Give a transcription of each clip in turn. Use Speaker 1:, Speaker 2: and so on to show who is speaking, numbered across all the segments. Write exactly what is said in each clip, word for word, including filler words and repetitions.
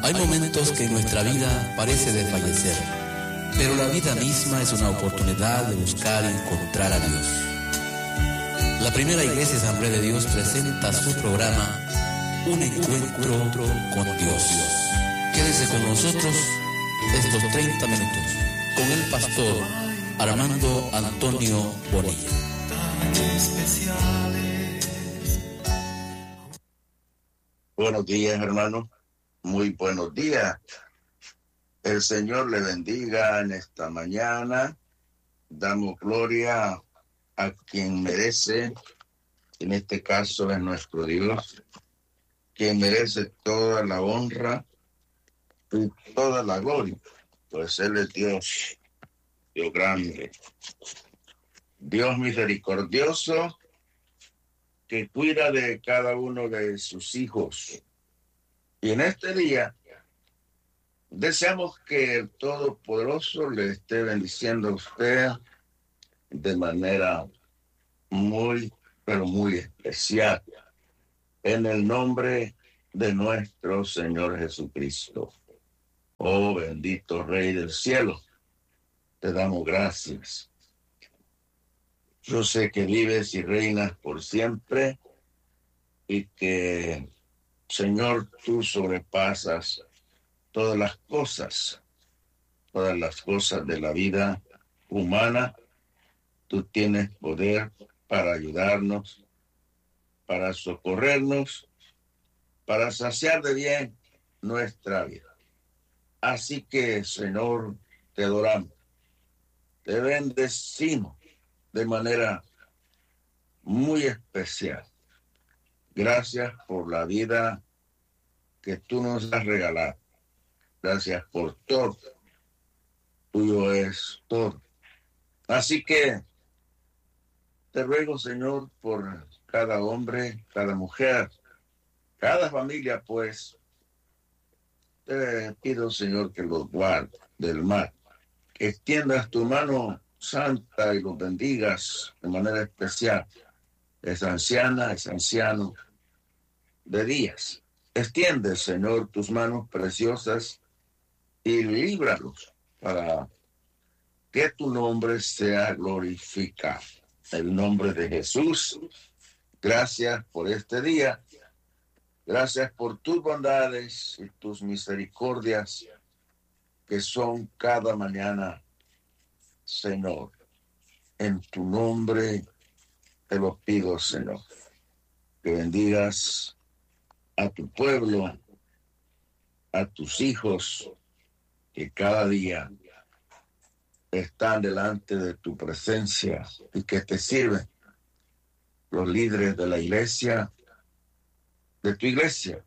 Speaker 1: Hay momentos que en nuestra vida parece desfallecer, pero la vida misma es una oportunidad de buscar y encontrar a Dios. La primera Iglesia Asamblea de Dios presenta su programa Un Encuentro con Dios. Quédese con nosotros estos treinta minutos con el pastor Armando Antonio Bonilla.
Speaker 2: Buenos días, hermano. Muy buenos días. El Señor le bendiga en esta mañana. Damos gloria a quien merece. En este caso es nuestro Dios, quien merece toda la honra y toda la gloria, pues Él es Dios, Dios grande, Dios misericordioso, que cuida de cada uno de sus hijos. Y en este día deseamos que el Todopoderoso le esté bendiciendo a usted de manera muy, pero muy especial, en el nombre de nuestro Señor Jesucristo. Oh, bendito Rey del cielo, te damos gracias. Yo sé que vives y reinas por siempre y que, Señor, tú sobrepasas todas las cosas, todas las cosas de la vida humana. Tú tienes poder para ayudarnos, para socorrernos, para saciar de bien nuestra vida. Así que, Señor, te adoramos, te bendecimos de manera muy especial. Gracias por la vida que tú nos has regalado. Gracias por todo. Tuyo es todo. Así que te ruego, Señor, por cada hombre, cada mujer, cada familia, pues, te pido, Señor, que los guarde del mal. Que extiendas tu mano santa y los bendigas de manera especial. Es anciana, es anciano de días. Extiende, Señor, tus manos preciosas y líbralos para que tu nombre sea glorificado. En el nombre de Jesús, gracias por este día. Gracias por tus bondades y tus misericordias que son cada mañana, Señor. En tu nombre te lo pido, Señor. Que bendigas a tu pueblo, a tus hijos, que cada día están delante de tu presencia y que te sirven, los líderes de la iglesia, de tu iglesia.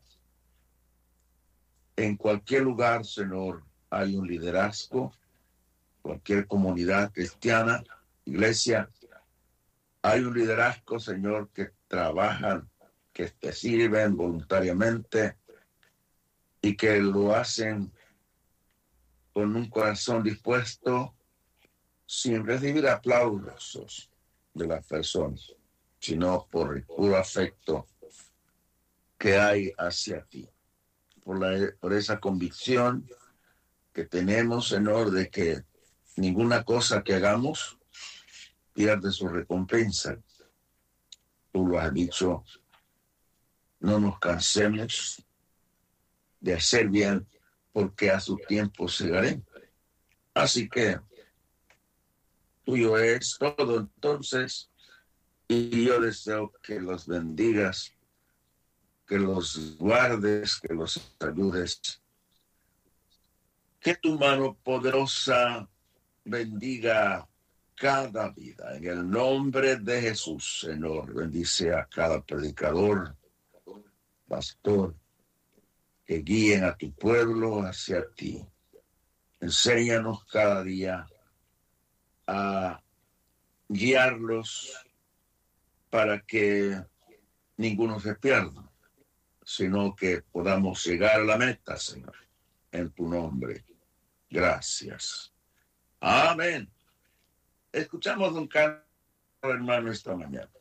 Speaker 2: En cualquier lugar, Señor, hay un liderazgo, cualquier comunidad cristiana, iglesia, hay un liderazgo, Señor, que trabajan, que te sirven voluntariamente y que lo hacen con un corazón dispuesto, sin recibir aplausos de las personas, sino por el puro afecto que hay hacia ti, por, la, por esa convicción que tenemos, Señor, de que ninguna cosa que hagamos pierde su recompensa. Tú lo has dicho, no nos cansemos de hacer bien, porque a su tiempo segaremos. Así que tuyo es todo, entonces, y yo deseo que los bendigas, que los guardes, que los ayudes. Que tu mano poderosa bendiga cada vida. En el nombre de Jesús, Señor, bendice a cada predicador, pastor, que guíen a tu pueblo hacia ti. Enséñanos cada día a guiarlos para que ninguno se pierda, sino que podamos llegar a la meta, Señor, en tu nombre. Gracias. Amén. Escuchamos un canto, hermano, esta mañana.